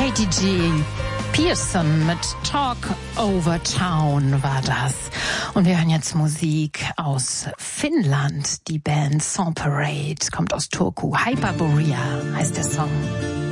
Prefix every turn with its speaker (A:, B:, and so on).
A: Katie G. Pearson mit Talk Over Town war das. Und wir hören jetzt Musik aus Finnland. Die Band Song Parade kommt aus Turku. Hyperborea heißt der Song.